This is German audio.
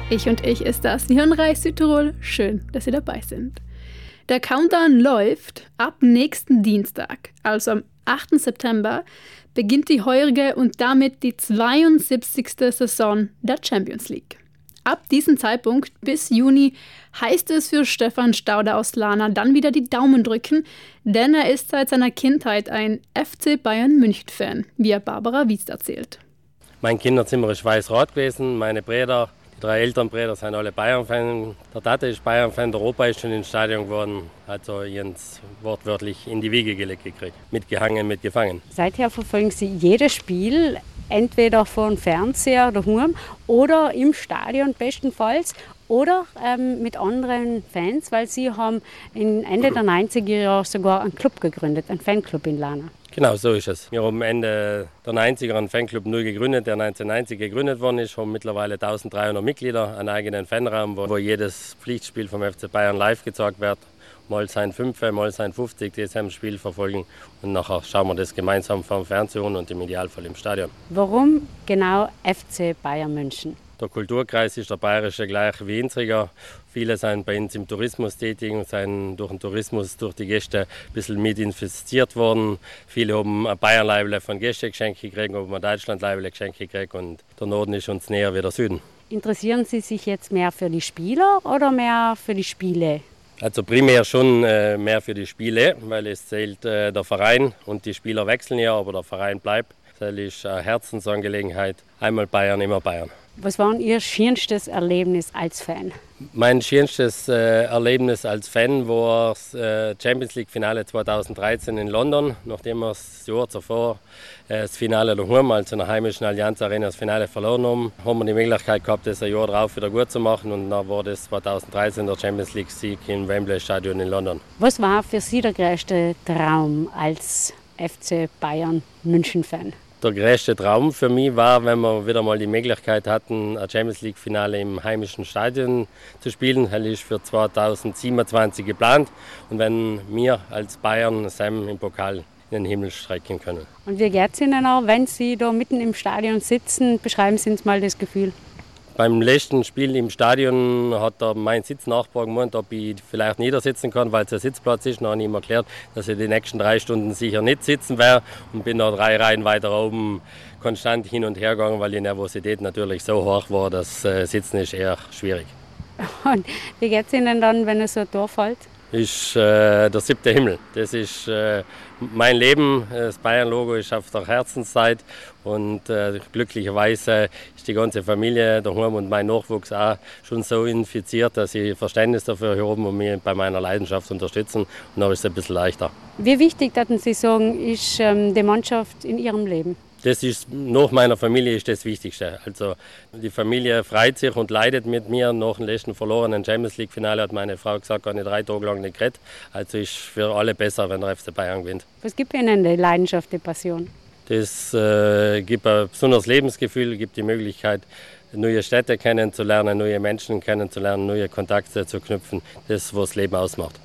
Ich und ich ist das. Sie hören Reich Südtirol. Schön, dass Sie dabei sind. Der Countdown läuft. Ab nächsten Dienstag, also am 8. September, beginnt die heurige und damit die 72. Saison der Champions League. Ab diesem Zeitpunkt bis Juni heißt es für Stefan Stauder aus Lana dann wieder die Daumen drücken, denn er ist seit seiner Kindheit ein FC Bayern München-Fan, wie er Barbara Wiest erzählt. Mein Kinderzimmer ist weiß-rot gewesen, meine Brüder, die 3 älteren Brüder sind alle Bayern-Fan. Der Tate ist Bayern-Fan, der Opa ist schon ins Stadion geworden, hat so Jens wortwörtlich in die Wiege gelegt gekriegt, mitgehangen, mitgefangen. Seither verfolgen Sie jedes Spiel, entweder vor dem Fernseher daheim oder im Stadion bestenfalls oder mit anderen Fans, weil Sie haben Ende der 90er Jahre sogar einen Club gegründet, einen Fanclub in Lana. Genau, so ist es. Wir haben Ende der 90er einen Fanclub neu gegründet, der 1990 gegründet worden ist. Wir haben mittlerweile 1300 Mitglieder, einen eigenen Fanraum, wo jedes Pflichtspiel vom FC Bayern live gezeigt wird. Mal sein 5, mal sein 50, die das Spiel verfolgen. Und nachher schauen wir das gemeinsam vom Fernsehen und im Idealfall im Stadion. Warum genau FC Bayern München? Der Kulturkreis ist der bayerische gleich wie unsere. Viele sind bei uns im Tourismus tätig und sind durch den Tourismus, durch die Gäste ein bisschen mit infiziert worden. Viele haben ein Bayern-Leibele von Gästegeschenke gekriegt, haben ein Deutschland-Leibele Geschenke gekriegt und der Norden ist uns näher wie der Süden. Interessieren Sie sich jetzt mehr für die Spieler oder mehr für die Spiele? Also primär schon mehr für die Spiele, weil es zählt der Verein und die Spieler wechseln ja, aber der Verein bleibt. Das ist eine Herzensangelegenheit. Einmal Bayern, immer Bayern. Was war Ihr schönstes Erlebnis als Fan? Mein schönstes Erlebnis als Fan war das Champions League Finale 2013 in London. Nachdem wir das Jahr zuvor das Finale daheim, also in der heimischen Allianz Arena, das Finale verloren haben wir die Möglichkeit gehabt, das ein Jahr darauf wieder gut zu machen. Und dann war das 2013 der Champions League Sieg im Wembley Stadion in London. Was war für Sie der größte Traum als FC Bayern München-Fan? Der größte Traum für mich war, wenn wir wieder mal die Möglichkeit hatten, ein Champions League Finale im heimischen Stadion zu spielen. Das ist für 2027 geplant. Und wenn wir als Bayern Sam im Pokal in den Himmel strecken können. Und wie geht es Ihnen auch, wenn Sie da mitten im Stadion sitzen? Beschreiben Sie uns mal das Gefühl. Beim letzten Spiel im Stadion hat mein Sitznachbar gemeint, ob ich vielleicht niedersitzen kann, weil es ein Sitzplatz ist. Dann habe ich ihm erklärt, dass ich die nächsten 3 Stunden sicher nicht sitzen werde und bin da 3 Reihen weiter oben konstant hin und her gegangen, weil die Nervosität natürlich so hoch war, dass Sitzen ist eher schwierig. Und wie geht es Ihnen dann, wenn es so ein Tor fällt? Ist der 7. Himmel. Das ist mein Leben. Das Bayern-Logo ist auf der Herzensseite und glücklicherweise ist die ganze Familie daheim und mein Nachwuchs auch schon so infiziert, dass sie Verständnis dafür haben und mich bei meiner Leidenschaft unterstützen. Und dann ist es ein bisschen leichter. Wie wichtig, würden Sie sagen, ist die Mannschaft in Ihrem Leben? Das ist, nach meiner Familie ist das Wichtigste. Also die Familie freut sich und leidet mit mir. Nach dem letzten verlorenen Champions League Finale hat meine Frau gesagt, kann ich 3 Tage lang nicht geredet. Also ist für alle besser, wenn der FC Bayern gewinnt. Was gibt Ihnen die Leidenschaft, die Passion? Das gibt ein besonderes Lebensgefühl, gibt die Möglichkeit, neue Städte kennenzulernen, neue Menschen kennenzulernen, neue Kontakte zu knüpfen. Das, was das Leben ausmacht.